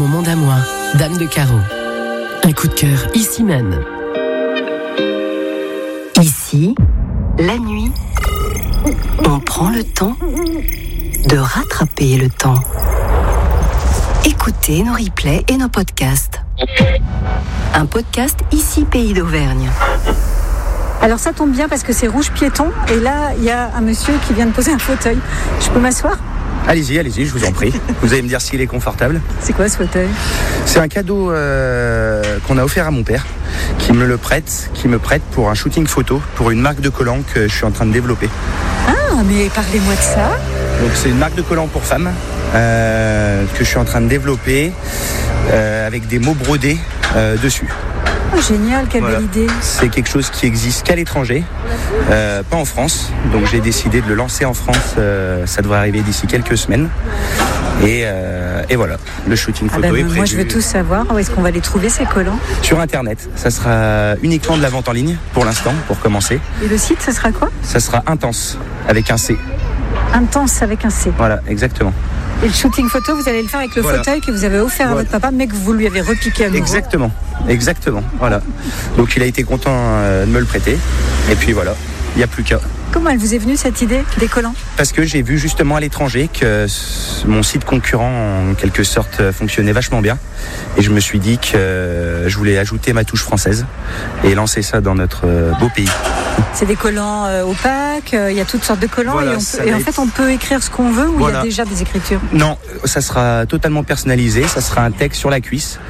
Mon monde à moi, Dame de carreau. Un coup de cœur ici même. Ici, la nuit, on prend le temps de rattraper le temps. Écoutez nos replays et nos podcasts. Un podcast ici Pays d'Auvergne. Alors ça tombe bien parce que c'est rouge piéton et là il y a un monsieur qui vient de poser un fauteuil. Je peux m'asseoir ? Allez-y, je vous en prie. Vous allez me dire s'il est confortable. C'est quoi ce fauteuil ? C'est un cadeau qu'on a offert à mon père, qui me prête pour un shooting photo, pour une marque de collants que je suis en train de développer. Ah, mais parlez-moi de ça. Donc c'est une marque de collants pour femmes que je suis en train de développer avec des mots brodés dessus. Oh, génial, quelle belle idée. C'est quelque chose qui existe qu'à l'étranger, pas en France. Donc j'ai décidé de le lancer en France. Ça devrait arriver d'ici quelques semaines. Et voilà, le shooting photo est prévu. Moi je veux tout savoir. Où est-ce qu'on va les trouver ces collants ? Sur Internet. Ça sera uniquement de la vente en ligne pour l'instant, pour commencer. Et le site, ça sera quoi ? Ça sera Intense, avec un C. Intense avec un C. Voilà, exactement. Et le shooting photo, vous allez le faire avec le fauteuil que vous avez offert à votre papa, mais que vous lui avez repiqué à nouveau. Exactement, voilà. Donc il a été content de me le prêter. Et puis voilà, il n'y a plus qu'à. Comment elle vous est venue cette idée des collants ? Parce que j'ai vu justement à l'étranger que mon site concurrent en quelque sorte fonctionnait vachement bien. Et je me suis dit que je voulais ajouter ma touche française et lancer ça dans notre beau pays. C'est des collants opaques, il y a toutes sortes de collants voilà, et en fait on peut écrire ce qu'on veut ou il y a déjà des écritures ? Non, ça sera totalement personnalisé, ça sera un texte sur la cuisse